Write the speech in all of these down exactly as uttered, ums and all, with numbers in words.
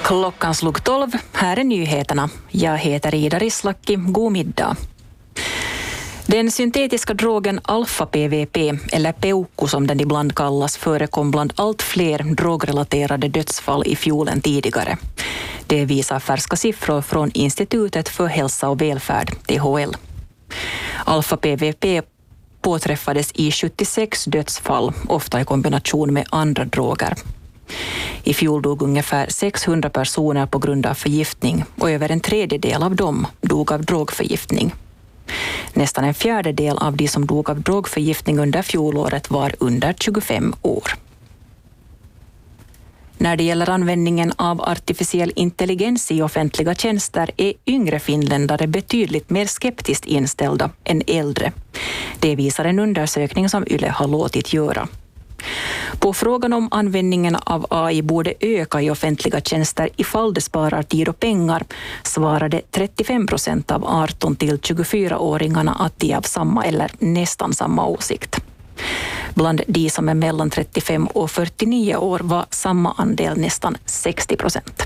Klockan slog tolv. Här är nyheterna. Jag heter Ida Rislaki. God middag. Den syntetiska drogen alfa-P V P, eller Peukku som den ibland kallas, förekom bland allt fler drogrelaterade dödsfall i fjol än tidigare. Det visar färska siffror från Institutet för hälsa och välfärd, T H L. Alfa-P V P påträffades i sjuttiosex dödsfall, ofta i kombination med andra droger. I fjol dog ungefär sexhundra personer på grund av förgiftning och över en tredjedel av dem dog av drogförgiftning. Nästan en fjärdedel av de som dog av drogförgiftning under fjolåret var under tjugofem år. När det gäller användningen av artificiell intelligens i offentliga tjänster är yngre finländare betydligt mer skeptiskt inställda än äldre. Det visar en undersökning som Yle har låtit göra. På frågan om användningen av A I borde öka i offentliga tjänster ifall det sparar tid och pengar svarade trettiofem procent av arton till tjugofyra-åringarna att de av samma eller nästan samma åsikt. Bland de som är mellan trettiofem och fyrtionio år var samma andel nästan sextio procent.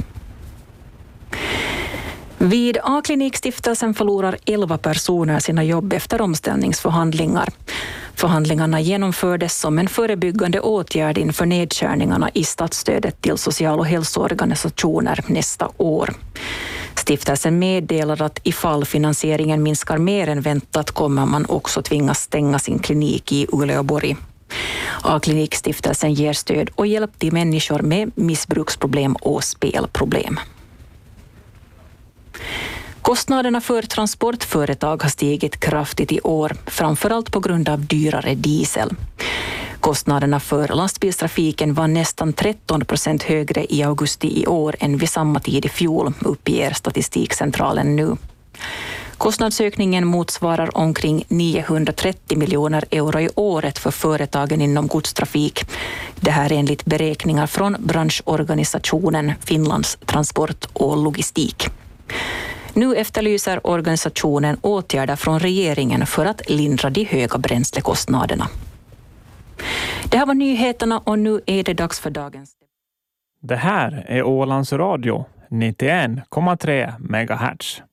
Vid A-klinikstiftelsen förlorar elva personer sina jobb efter omställningsförhandlingar. Förhandlingarna genomfördes som en förebyggande åtgärd inför nedskärningarna i statsstödet till social- och hälsoorganisationer nästa år. Stiftelsen meddelar att ifall finansieringen minskar mer än väntat kommer man också tvingas stänga sin klinik i Uleåborg. A-klinikstiftelsen ger stöd och hjälp till människor med missbruksproblem och spelproblem. Kostnaderna för transportföretag har stigit kraftigt i år, framförallt på grund av dyrare diesel. Kostnaderna för lastbilstrafiken var nästan tretton procent högre i augusti i år än vid samma tid i fjol, uppger Statistikcentralen nu. Kostnadsökningen motsvarar omkring niohundratrettio miljoner euro i året för företagen inom godstrafik. Det här enligt beräkningar från branschorganisationen Finlands transport och logistik. Nu efterlyser organisationen åtgärder från regeringen för att lindra de höga bränslekostnaderna. Det här var nyheterna och nu är det dags för dagens. Det här är Ålands Radio nittioen komma tre megahertz.